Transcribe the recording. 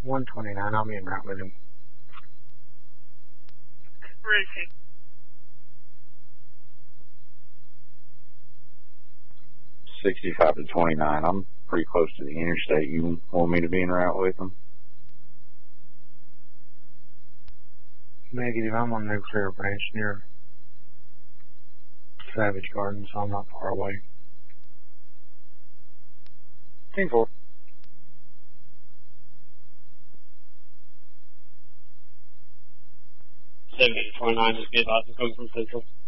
129, I'll be in route with him. Racing. 65 to 29. I'm pretty close to the interstate. You want me to be en route with them? Negative, I'm on Nuclear Branch near Savage Garden, so I'm not far away. Team 4. '70 to 29, just be advised, coming from Central.